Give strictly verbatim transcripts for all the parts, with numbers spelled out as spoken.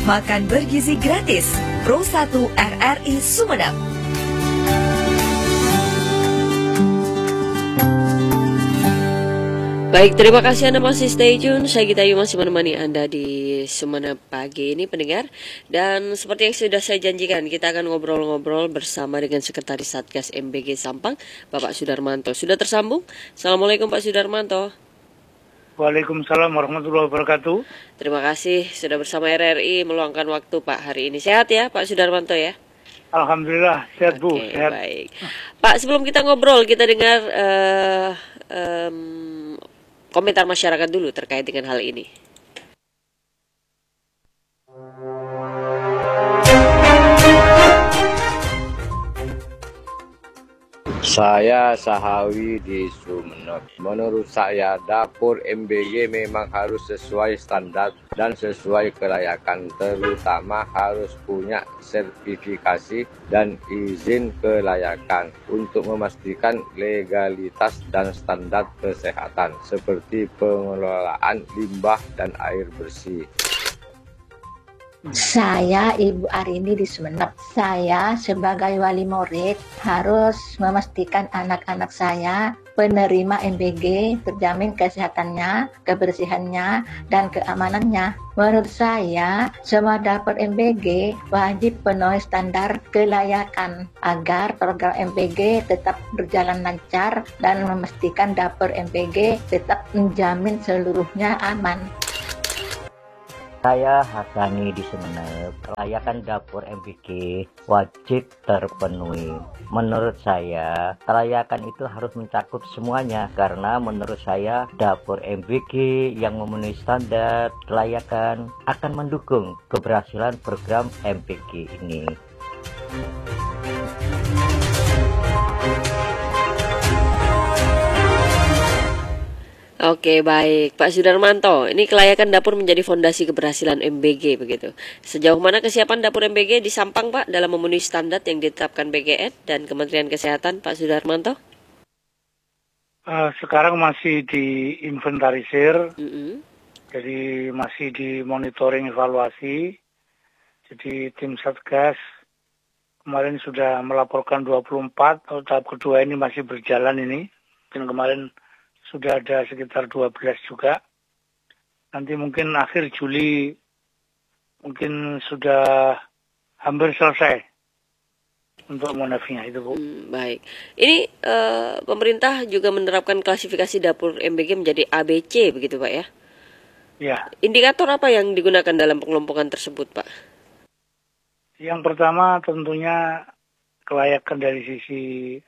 Makan bergizi gratis. Pro satu R R I Sumeneb. Baik, terima kasih Anda masih stay tune. Saya Gita Ayu masih menemani Anda di Sumeneb pagi ini pendengar. Dan seperti yang sudah saya janjikan, kita akan ngobrol-ngobrol bersama dengan Sekretaris Satgas M B G Sampang, Bapak Sudarmanto. Sudah tersambung? Assalamualaikum Pak Sudarmanto. Waalaikumsalam warahmatullahi wabarakatuh. Terima kasih sudah bersama R R I meluangkan waktu Pak hari ini. Sehat ya Pak Sudarmanto ya? Alhamdulillah sehat Bu. Oke, Sehat. baik. Pak, sebelum kita ngobrol, kita dengar uh, um, komentar masyarakat dulu terkait dengan hal ini. Saya Sahawi di Sumeneb. Menurut saya dapur M B G memang harus sesuai standar dan sesuai kelayakan, terutama harus punya sertifikasi dan izin kelayakan untuk memastikan legalitas dan standar kesehatan seperti pengelolaan limbah dan air bersih. Saya Ibu Arini di Sumeneb. Saya sebagai wali murid harus memastikan anak-anak saya penerima M B G terjamin kesehatannya, kebersihannya, dan keamanannya. Menurut saya, semua dapur M B G wajib penuhi standar kelayakan agar program M B G tetap berjalan lancar dan memastikan dapur M B G tetap menjamin seluruhnya aman. Saya Hasani di Sumeneb. Kelayakan dapur M B G wajib terpenuhi. Menurut saya, kelayakan itu harus mencakup semuanya karena menurut saya dapur M B G yang memenuhi standar kelayakan akan mendukung keberhasilan program M B G ini. Oke, baik Pak Sudarmanto, ini kelayakan dapur menjadi fondasi keberhasilan M B G begitu. Sejauh mana kesiapan dapur M B G di Sampang Pak dalam memenuhi standar yang ditetapkan B G N dan Kementerian Kesehatan Pak Sudarmanto? Uh, sekarang masih diinventarisir, Mm-hmm. jadi masih dimonitoring evaluasi. Jadi tim Satgas kemarin sudah melaporkan dua puluh empat, oh, tahap kedua ini masih berjalan ini. Dan kemarin sudah ada sekitar dua belas juga. Nanti mungkin akhir Juli mungkin sudah hampir selesai untuk monafinya itu Bu. Hmm, baik. Ini uh, pemerintah juga menerapkan klasifikasi dapur M B G menjadi A B C begitu Pak ya? Ya. Indikator apa yang digunakan dalam pengelompokan tersebut Pak? Yang pertama tentunya kelayakan dari sisi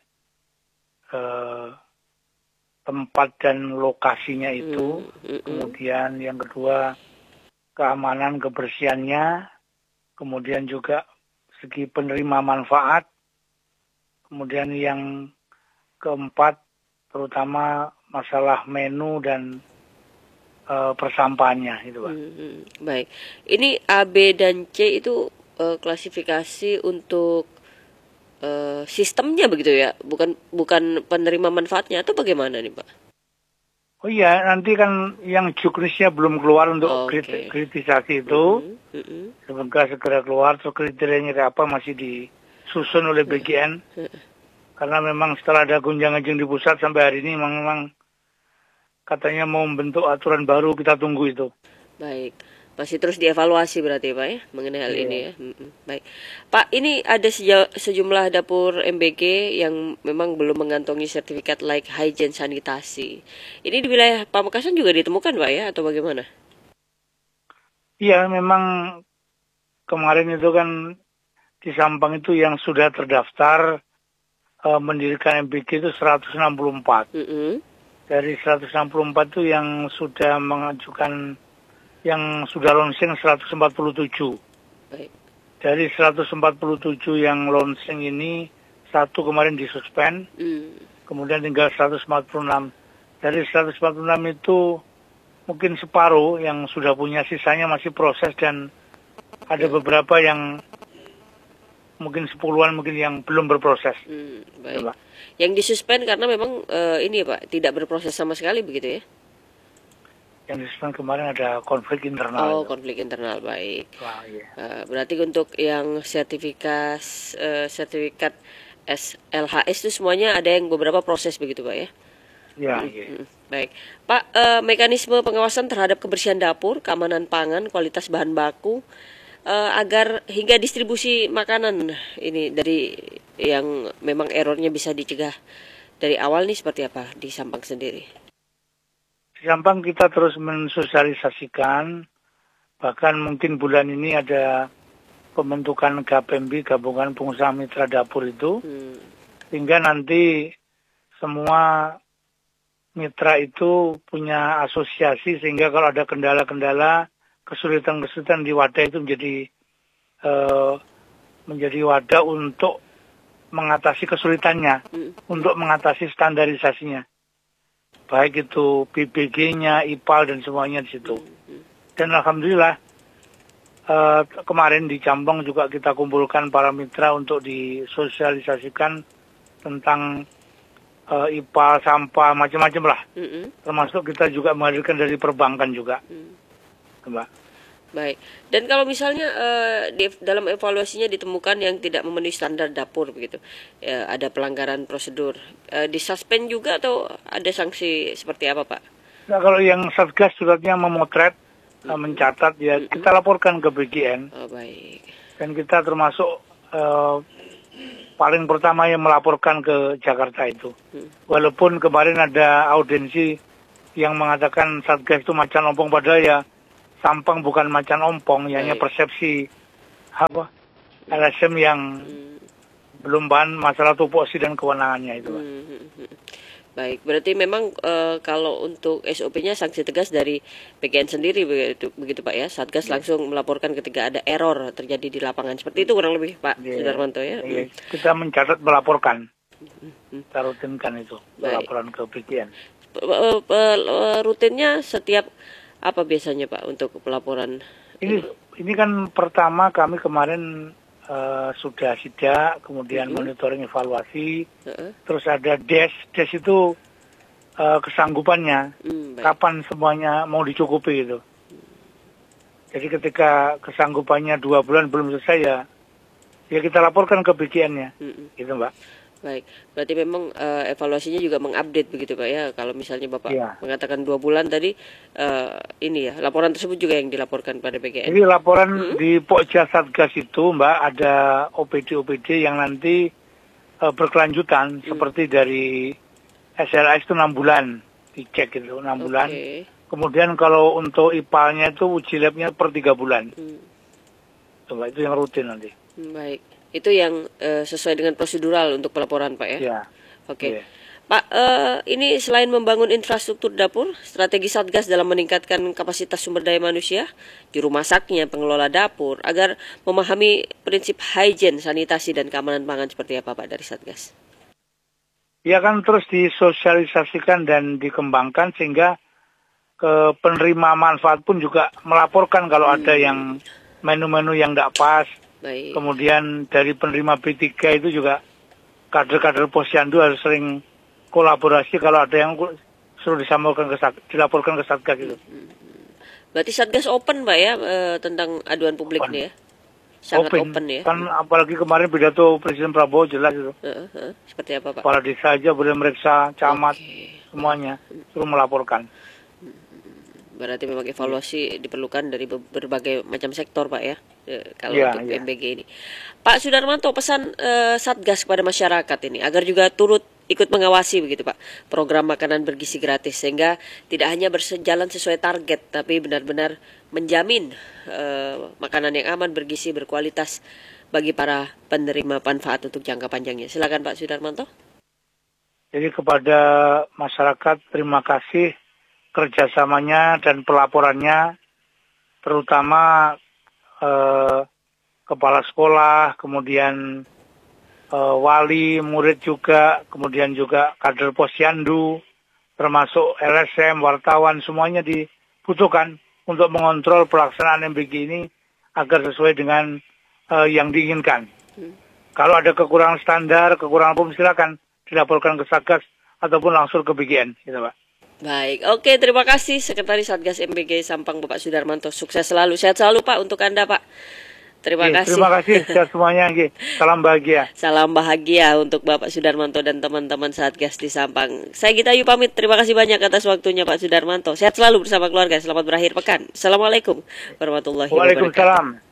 uh, tempat dan lokasinya itu, mm, mm, kemudian yang kedua keamanan kebersihannya, kemudian juga segi penerima manfaat, kemudian yang keempat terutama masalah menu dan uh, persampahannya itu Pak. Mm, mm, baik, ini A, B dan C itu uh, klasifikasi untuk Uh, sistemnya begitu ya, bukan bukan penerima manfaatnya atau bagaimana nih Pak? Oh iya, nanti kan yang juknisnya belum keluar untuk okay. kritisasi itu, mm-hmm. Mm-hmm. semoga segera keluar. Terus kriterianya apa masih disusun oleh B G N, mm-hmm. karena memang setelah ada gunjang-ganjing di pusat sampai hari ini memang, memang katanya mau membentuk aturan baru, kita tunggu itu. Baik. Masih terus dievaluasi berarti Pak ya mengenai hal yeah. ini ya. Mm-mm. Baik, Pak, ini ada seja- sejumlah dapur M B G yang memang belum mengantongi sertifikat like hygiene sanitasi. Ini di wilayah Pamekasan juga ditemukan Pak ya atau bagaimana? Iya, memang kemarin itu kan di Sampang itu yang sudah terdaftar uh, mendirikan M B G itu seratus enam puluh empat. Mm-hmm. Dari seratus enam puluh empat itu yang sudah mengajukan, yang sudah launching seratus empat puluh tujuh. Baik. Dari seratus empat puluh tujuh yang launching ini, satu kemarin disuspend, mm. kemudian tinggal seratus empat puluh enam. Dari seratus empat puluh enam itu mungkin separuh yang sudah punya, sisanya masih proses dan ada beberapa yang mungkin sepuluhan mungkin yang belum berproses. Mm, baik. Coba. Yang disuspend karena memang uh, ini Pak tidak berproses sama sekali begitu ya? yang disebutkan kemarin ada konflik internal. Oh, itu. konflik internal, baik. Wah, iya. Uh, berarti untuk yang sertifikat uh, sertifikat S L H S itu semuanya ada yang beberapa proses begitu Pak ya? Ya, Hmm, iya. hmm. Baik, Pak, uh, mekanisme pengawasan terhadap kebersihan dapur, keamanan pangan, kualitas bahan baku, uh, agar hingga distribusi makanan ini dari yang memang errornya bisa dicegah dari awal nih seperti apa di Sampang sendiri? Di Sampang kita terus mensosialisasikan, bahkan mungkin bulan ini ada pembentukan G A P M B, Gabungan Pengusaha Mitra Dapur itu, hmm. sehingga nanti semua mitra itu punya asosiasi, sehingga kalau ada kendala-kendala, kesulitan-kesulitan di wadah itu menjadi uh, menjadi wadah untuk mengatasi kesulitannya, hmm. untuk mengatasi standarisasinya. Baik itu P B G-nya, I P A L, dan semuanya di situ. Dan Alhamdulillah, eh, kemarin di Cambang juga kita kumpulkan para mitra untuk disosialisasikan tentang eh, I P A L, sampah, macam-macam lah. Mm-hmm. Termasuk kita juga menghadirkan dari perbankan juga. Mm. Mbak. Baik. Dan kalau misalnya uh, di, dalam evaluasinya ditemukan yang tidak memenuhi standar dapur begitu, ya, ada pelanggaran prosedur, uh, disuspend juga atau ada sanksi seperti apa Pak? Nah, kalau yang Satgas suratnya memotret, mm-hmm. uh, mencatat ya mm-hmm. kita laporkan ke B G N. Oh baik. Dan kita termasuk uh, paling pertama yang melaporkan ke Jakarta itu. Mm. Walaupun kemarin ada audiensi yang mengatakan Satgas itu macan ompong, padahal ya Sampang bukan macan ompong, ya hanya persepsi apa L S M yang hmm. belum bahan masalah tupoksi dan kewenangannya itu. Hmm. Baik, berarti memang e, kalau untuk S O P-nya sanksi tegas dari B G N sendiri begitu, begitu Pak ya, Satgas yeah. langsung melaporkan ketika ada error terjadi di lapangan, seperti itu kurang lebih Pak yeah. Sudarmanto ya. Yeah. Hmm. Kita mencatat melaporkan, hmm. kita rutinkan itu laporan ke B G N. Rutinnya setiap apa biasanya Pak untuk pelaporan? Ini ini kan pertama kami kemarin uh, sudah sidak, kemudian mm-hmm. monitoring evaluasi, uh-uh. terus ada des, des itu uh, kesanggupannya, mm, kapan semuanya mau dicukupi gitu. Jadi ketika kesanggupannya dua bulan belum selesai ya, ya kita laporkan ke B G N-nya, mm-hmm. gitu Mbak. Baik, berarti memang uh, evaluasinya juga mengupdate begitu Pak ya. Kalau misalnya Bapak ya. mengatakan dua bulan tadi, uh, ini ya laporan tersebut juga yang dilaporkan pada B G N. Jadi laporan hmm? di Pokja Satgas itu Mbak ada O P D O P D yang nanti uh, berkelanjutan hmm. seperti dari S L S itu enam bulan dicek itu enam okay. bulan. Kemudian kalau untuk I P A L-nya itu uji lab-nya per tiga bulan. Hmm. Coba itu yang rutin nanti. Hmm, baik. Itu yang uh, sesuai dengan prosedural untuk pelaporan Pak ya? Ya. Oke. Okay. Ya. Pak, uh, ini selain membangun infrastruktur dapur, strategi Satgas dalam meningkatkan kapasitas sumber daya manusia, juru masaknya, pengelola dapur, agar memahami prinsip hygiene, sanitasi, dan keamanan pangan seperti apa Pak dari Satgas? Ya kan terus disosialisasikan dan dikembangkan sehingga ke penerima manfaat pun juga melaporkan kalau hmm. ada yang menu-menu yang tidak pas. Baik. Kemudian dari penerima B tiga itu juga kader-kader posyandu harus sering kolaborasi kalau ada yang suruh disampaikan ke dilaporkan ke Satgas itu. Berarti Satgas open Pak ya e, tentang aduan publik open. Nih ya? Sangat open, open ya? Kan apalagi kemarin pidato Presiden Prabowo jelas itu. Uh, uh, seperti apa Pak? Kepala desa aja boleh meriksa, camat, okay. semuanya suruh melaporkan. Berarti memang evaluasi diperlukan dari berbagai macam sektor Pak ya, e, kalau ya, untuk ya. M B G ini. Pak Sudarmanto, pesan e, Satgas kepada masyarakat ini agar juga turut ikut mengawasi begitu Pak program makanan bergizi gratis sehingga tidak hanya berjalan sesuai target tapi benar-benar menjamin e, makanan yang aman, bergizi, berkualitas bagi para penerima manfaat untuk jangka panjangnya. Silakan Pak Sudarmanto. Jadi kepada masyarakat terima kasih kerjasamanya dan pelaporannya, terutama eh, kepala sekolah, kemudian eh, wali, murid juga, kemudian juga kader posyandu, termasuk L S M, wartawan, semuanya dibutuhkan untuk mengontrol pelaksanaan M B G ini agar sesuai dengan eh, yang diinginkan. Hmm. Kalau ada kekurangan standar, kekurangan umum, silakan dilaporkan ke Satgas ataupun langsung ke B G N, gitu Pak. Baik, oke, terima kasih Sekretaris Satgas M B G Sampang Bapak Sudarmanto. Sukses selalu, sehat selalu Pak untuk Anda Pak. Terima Oke, kasih. Terima kasih sehat semuanya. Oke. Salam bahagia. Salam bahagia untuk Bapak Sudarmanto dan teman-teman Satgas di Sampang. Saya Gita Ayu pamit, terima kasih banyak atas waktunya Pak Sudarmanto. Sehat selalu bersama keluarga, selamat berakhir pekan. Assalamualaikum warahmatullahi wabarakatuh. Waalaikumsalam.